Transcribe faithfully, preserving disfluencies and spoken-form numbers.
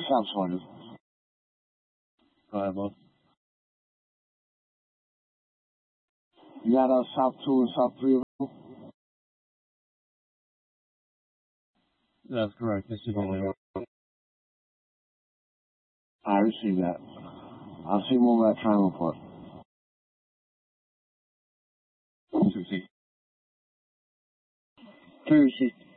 South Sergeant. Go ahead, boss. You got uh, South two and South three available? That's correct. This is only one. I received that. I'll see more of that time report. Succeed. Three received.